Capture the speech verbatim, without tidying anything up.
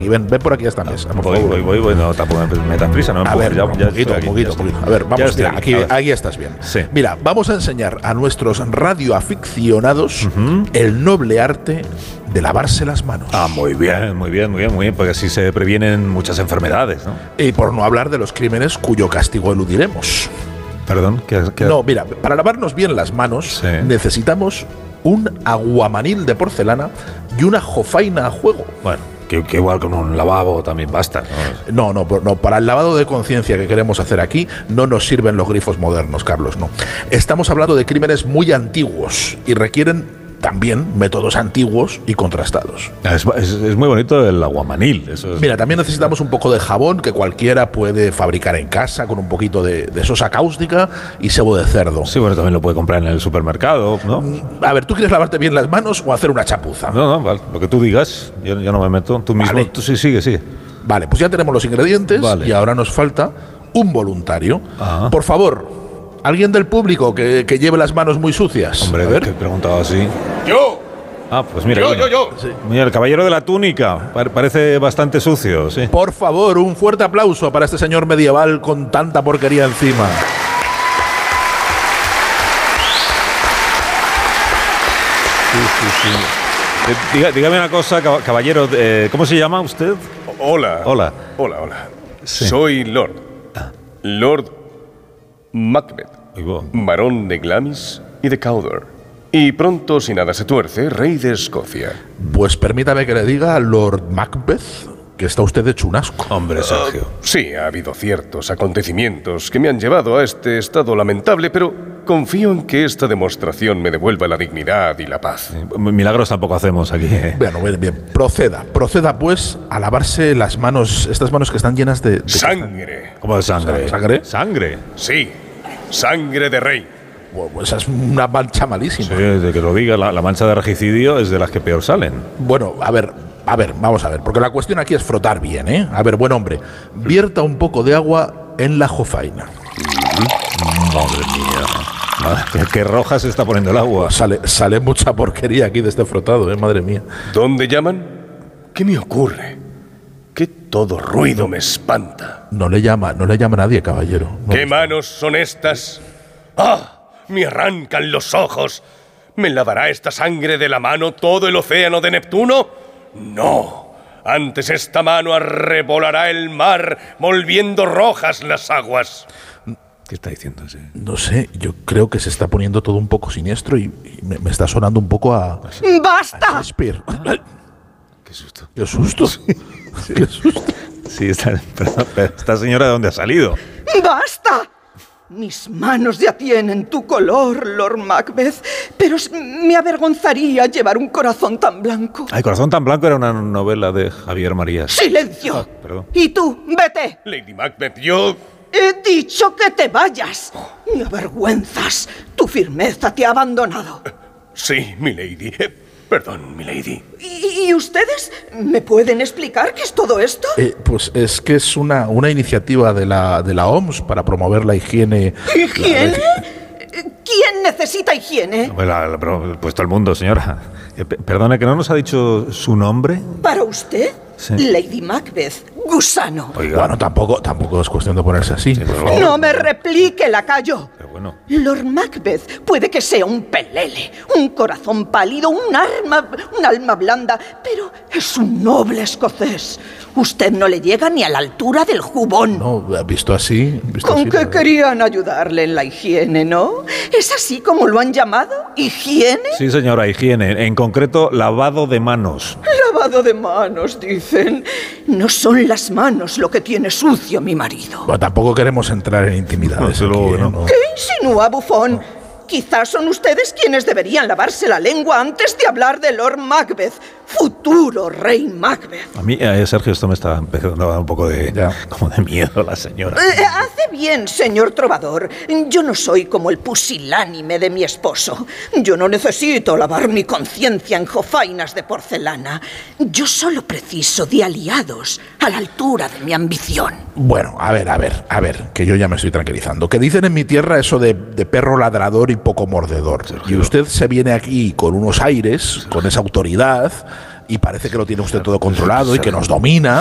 Y ven, ven por aquí a esta mesa. Por voy, voy, voy, voy, no, tampoco me das prisa, no me A ver, ya, un ya poquito, un poquito, poquito. A ver, vamos, mira, aquí, aquí estás bien. Sí. Mira, vamos a enseñar a nuestros radioaficionados uh-huh. el noble arte de lavarse las manos. Ah, muy bien, muy bien, muy bien, muy bien, porque así se previenen muchas enfermedades, ¿no? Y por no hablar de los crímenes cuyo castigo eludiremos. Perdón, ¿qué, qué? No, mira, para lavarnos bien las manos sí. necesitamos un aguamanil de porcelana y una jofaina a juego. Bueno, que, que igual con un lavabo también basta, ¿no? No, no, no, para el lavado de conciencia que queremos hacer aquí no nos sirven los grifos modernos, Carlos, no. Estamos hablando de crímenes muy antiguos y requieren también métodos antiguos y contrastados. Es, es, es muy bonito el aguamanil. Eso es... Mira, también necesitamos un poco de jabón que cualquiera puede fabricar en casa con un poquito de, de sosa cáustica y sebo de cerdo. Sí, bueno, también lo puede comprar en el supermercado, ¿no? A ver, ¿tú quieres lavarte bien las manos o hacer una chapuza? No, no, vale, lo que tú digas, yo, yo no me meto. Tú mismo, vale. tú sí, sigue, sigue. Vale, pues ya tenemos los ingredientes vale. y ahora nos falta un voluntario. Ajá. Por favor, ¿alguien del público que, que lleve las manos muy sucias? Hombre, a ver. Que he preguntado así. ¡Yo! Ah, pues mira. Yo, yo, yo. Sí. Mira, el caballero de la túnica. Parece bastante sucio, sí. Por favor, un fuerte aplauso para este señor medieval con tanta porquería encima. Sí, sí, sí. Eh, diga, dígame una cosa, caballero. Eh, ¿Cómo se llama usted? Hola. Hola. Hola, hola. Sí. Soy Lord. Ah. Lord Macbeth, barón de Glamis y de Cawdor. Y pronto, si nada se tuerce, rey de Escocia. Pues permítame que le diga, Lord Macbeth, que está usted hecho un asco. Hombre, Sergio. Uh, sí, ha habido ciertos acontecimientos que me han llevado a este estado lamentable, pero confío en que esta demostración me devuelva la dignidad y la paz. Milagros tampoco hacemos aquí, ¿eh? Bueno, bien, bien. Proceda, proceda pues a lavarse las manos, estas manos que están llenas de... de ¡Sangre! ¿Cómo de sangre? ¿Sangre? ¿Sangre? Sí, sangre de rey. Bueno, esa es una mancha malísima. Sí, de que lo diga, la, la mancha de regicidio es de las que peor salen. Bueno, a ver, a ver, vamos a ver, porque la cuestión aquí es frotar bien, ¿eh? A ver, buen hombre, vierta un poco de agua en la jofaina. Madre mía. Qué, qué roja se está poniendo el agua. Sale, sale mucha porquería aquí de este frotado, ¿eh? Madre mía. ¿Dónde llaman? ¿Qué me ocurre? Que todo ruido me espanta. No le llama, no le llama a nadie, caballero. No ¿Qué manos son estas? ¡Ah! Me arrancan los ojos. ¿Me lavará esta sangre de la mano todo el océano de Neptuno? No. Antes esta mano arrebolará el mar, volviendo rojas las aguas. ¿Qué está diciendo ese? No sé, yo creo que se está poniendo todo un poco siniestro y, y me, me está sonando un poco a... ¡Basta! A Shakespeare. ¡Qué susto! ¡Qué susto! Sí, sí. ¡Qué susto! Sí, esta, perdón, pero esta señora, ¿de dónde ha salido? ¡Basta! Mis manos ya tienen tu color, Lord Macbeth, pero me avergonzaría llevar un corazón tan blanco. Ay, Corazón tan blanco era una novela de Javier Marías. ¡Silencio! Ah, perdón. Y tú, vete. Lady Macbeth, yo... He dicho que te vayas. Me avergüenzas. Tu firmeza te ha abandonado. Sí, milady. Eh, perdón, milady. ¿Y, ¿Y ustedes me pueden explicar qué es todo esto? Eh, pues es que es una, una iniciativa de la, de la O M S para promover la higiene... ¿Higiene? La... ¿Quién necesita higiene? La, la, la, pues todo el mundo, señora. Eh, perdone, ¿que no nos ha dicho su nombre? ¿Para usted? Sí. Lady Macbeth, gusano. Oiga, bueno, tampoco, tampoco es cuestión de ponerse así. Sí, no me replique, lacayo. Pero bueno. Lord Macbeth puede que sea un pelele, un corazón pálido, un arma, un alma blanda, pero es un noble escocés. Usted no le llega ni a la altura del jubón. No, visto así... Visto Con así, que no. querían ayudarle en la higiene, ¿no? ¿Es así como lo han llamado? ¿Higiene? Sí, señora, higiene. En concreto, lavado de manos. Lavado de manos, dicen. No son las manos lo que tiene sucio mi marido. Bueno, tampoco queremos entrar en intimidades. No, aquí, luego, ¿eh? no. No. ¿Qué insinúa, bufón? No. Quizás son ustedes quienes deberían lavarse la lengua antes de hablar de Lord Macbeth, futuro rey Macbeth. A mí, eh, Sergio, esto me está empezando a dar un poco de, como de miedo la señora. Eh, hace bien, señor trovador. Yo no soy como el pusilánime de mi esposo. Yo no necesito lavar mi conciencia en jofainas de porcelana. Yo solo preciso de aliados a la altura de mi ambición. Bueno, a ver, a ver, a ver, que yo ya me estoy tranquilizando. Que dicen en mi tierra eso de, de perro ladrador y poco mordedor. Sergio. Y usted se viene aquí con unos aires, Sergio. Con esa autoridad... y parece que lo tiene usted todo controlado y que nos domina.